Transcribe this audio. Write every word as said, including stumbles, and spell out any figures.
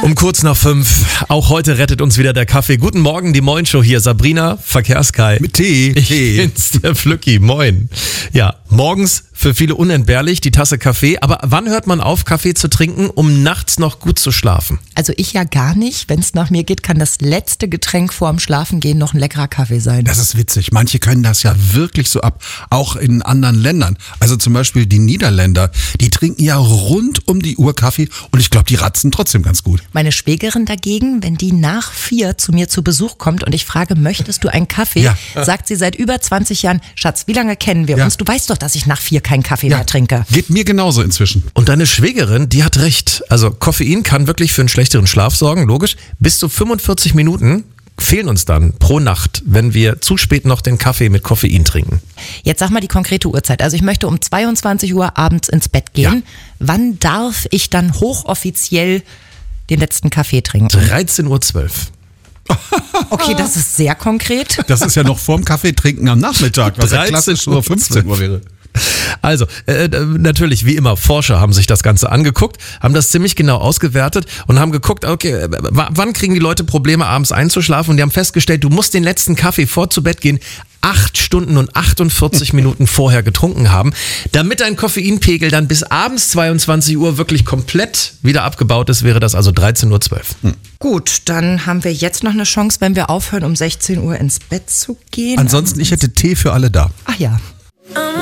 Um kurz nach fünf, auch heute rettet uns wieder der Kaffee. Guten Morgen, die Moin-Show hier. Sabrina, Verkehrskai. Mit Tee. Ich Tee. bin's, der Flücki. Moin. Ja, morgens für viele unentbehrlich, die Tasse Kaffee. Aber wann hört man auf, Kaffee zu trinken, um nachts noch gut zu schlafen? Also ich ja gar nicht. Wenn es nach mir geht, kann das letzte Getränk vorm Schlafengehen noch ein leckerer Kaffee sein. Das ist witzig. Manche können das ja wirklich so ab. Auch in anderen Ländern. Also zum Beispiel die Niederländer, die trinken ja rund um die Uhr Kaffee und ich glaube, die ratzen trotzdem ganz gut. Meine Schwägerin dagegen, wenn die nach vier zu mir zu Besuch kommt und ich frage, möchtest du einen Kaffee? Ja. Sagt sie seit über zwanzig Jahren, Schatz, wie lange kennen wir Ja. uns? Du weißt doch, dass ich nach vier keinen Kaffee Ja, mehr trinke. geht mir genauso inzwischen. Und deine Schwägerin, die hat recht. Also Koffein kann wirklich für einen schlechteren Schlaf sorgen, logisch. Bis zu fünfundvierzig Minuten fehlen uns dann pro Nacht, wenn wir zu spät noch den Kaffee mit Koffein trinken. Jetzt sag mal die konkrete Uhrzeit. Also ich möchte um zweiundzwanzig Uhr abends ins Bett gehen. Ja. Wann darf ich dann hochoffiziell den letzten Kaffee trinken? dreizehn Uhr zwölf. Okay, das ist sehr konkret. Das ist ja noch vorm Kaffeetrinken am Nachmittag, was ja klassisch nur fünfzehn Uhr wäre. Also, äh, natürlich, wie immer, Forscher haben sich das Ganze angeguckt, haben das ziemlich genau ausgewertet und haben geguckt, okay, w- wann kriegen die Leute Probleme, abends einzuschlafen? Und die haben festgestellt, du musst den letzten Kaffee vor zu Bett gehen acht Stunden und achtundvierzig Minuten vorher getrunken haben, damit dein Koffeinpegel dann bis abends zweiundzwanzig Uhr wirklich komplett wieder abgebaut ist, wäre das also dreizehn Uhr zwölf. Hm. Gut, dann haben wir jetzt noch eine Chance, wenn wir aufhören, um sechzehn Uhr ins Bett zu gehen. Ansonsten, ich hätte Tee für alle da. Ach ja.